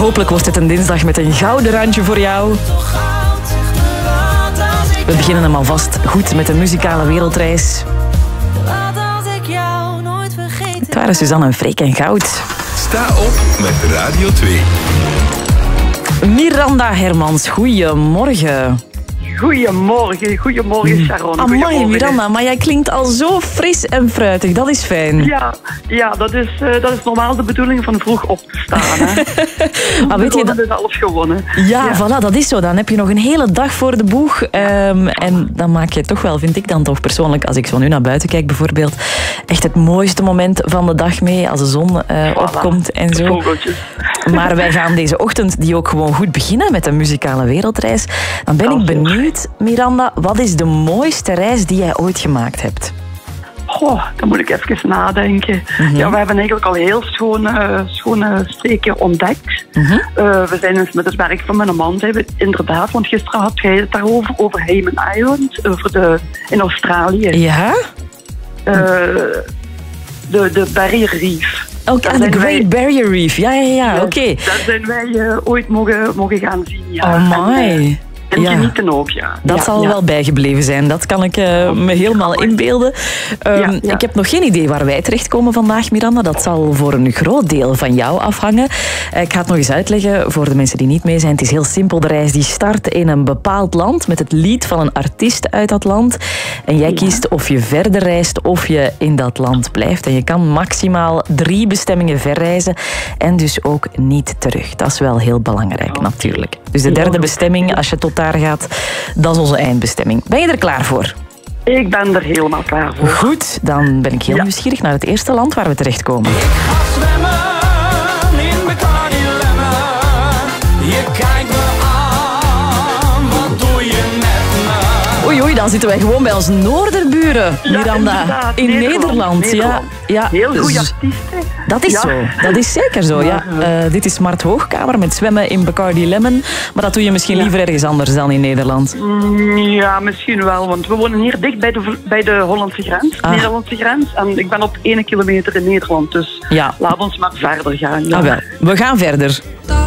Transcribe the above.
Hopelijk wordt het een dinsdag met een gouden randje voor jou. We beginnen hem alvast goed met de muzikale wereldreis. Het waren Suzanne en Freek en Goud. Sta op met Radio 2. Miranda Hermans, goedemorgen. Goedemorgen Sharon. Amai Miranda, maar jij klinkt al zo fris en fruitig, dat is fijn. Ja, dat is normaal de bedoeling van vroeg op te staan. Hè. Maar weet je, dat is alles gewonnen. Ja, voilà, dat is zo. Dan heb je nog een hele dag voor de boeg. En dan maak je toch wel, vind ik dan toch persoonlijk, als ik zo nu naar buiten kijk bijvoorbeeld, echt het mooiste moment van de dag mee, als de zon opkomt en zo. Vogeltjes. Maar wij gaan deze ochtend die ook gewoon goed beginnen met een muzikale wereldreis. Dan ben ik benieuwd, Miranda, wat is de mooiste reis die jij ooit gemaakt hebt? Dan moet ik even nadenken. Mm-hmm. Ja, we hebben eigenlijk al heel schone streken ontdekt. Mm-hmm. We zijn eens met het werk van mijn man, inderdaad, want gisteren had jij het daarover, over Hayman Island, in Australië. Ja? De Barrier Reef. Ook de Great Barrier Reef. Ja, oké. Daar zijn wij ooit mogen gaan zien. Ja. Oh my. En genieten ook, ja. Dat zal wel bijgebleven zijn. Dat kan ik me helemaal inbeelden. Ik heb nog geen idee waar wij terechtkomen vandaag, Miranda. Dat zal voor een groot deel van jou afhangen. Ik ga het nog eens uitleggen voor de mensen die niet mee zijn. Het is heel simpel. De reis die start in een bepaald land met het lied van een artiest uit dat land. En jij kiest of je verder reist of je in dat land blijft. En je kan maximaal 3 bestemmingen verreizen. En dus ook niet terug. Dat is wel heel belangrijk natuurlijk. Dus de derde bestemming, als je tot daar gaat, dat is onze eindbestemming. Ben je er klaar voor? Ik ben er helemaal klaar voor. Goed, dan ben ik heel nieuwsgierig naar het eerste land waar we terechtkomen. Ik ga zwemmen in Bacardi Lemon. Je kijkt me aan, wat doe je met me? Oei, dan zitten wij gewoon bij ons noorderburen, Miranda. In Nederland. Ja. Heel goede artiesten. Dat is zo. Dat is zeker zo, ja. Dit is Mart Hoogkamer met zwemmen in Bacardi Lemon. Maar dat doe je misschien liever ergens anders dan in Nederland. Ja, misschien wel. Want we wonen hier dicht bij de Hollandse grens. Nederlandse grens. En ik ben op 1 kilometer in Nederland. Dus laat ons maar verder gaan. Ja. Wel. We gaan verder.